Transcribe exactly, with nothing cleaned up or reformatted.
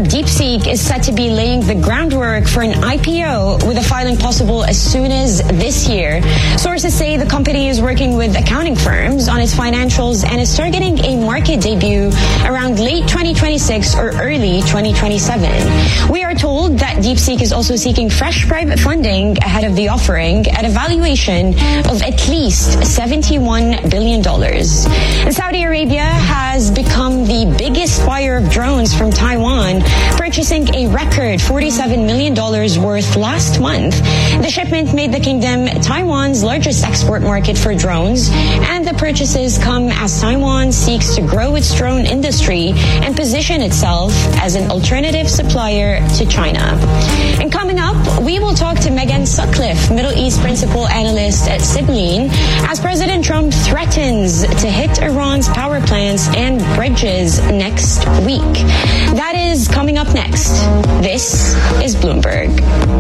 startup DeepSeek is set to be laying the groundwork for an I P O with a filing possible as soon as this year. Sources say the company is working with accounting firms on its financials and is targeting a market debut around late twenty twenty-six or early twenty twenty-seven. We are told that DeepSeek is also seeking fresh private funding ahead of the offering at a valuation of at least seventy-one billion dollars. And Saudi Arabia has become the biggest buyer of drones from Taiwan, purchasing a record forty-seven million dollars worth last month. The shipment made the kingdom Taiwan's largest export market for drones, and the purchases come as Taiwan seeks to grow its drone industry and position itself as an alternative supplier to China. And coming up, we will talk to Megan Sutcliffe, Middle East Principal Analyst at Sibylline, as President Trump threatens to hit Iran's power plants and bridges next week. That is coming up next. This is Bloomberg.